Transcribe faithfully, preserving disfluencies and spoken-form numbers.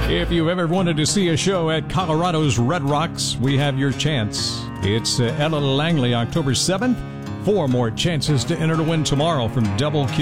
If you've ever wanted to see a show at Colorado's Red Rocks, we have your chance. It's uh, Ella Langley, October seventh. Four more chances to enter to win tomorrow from Double Q.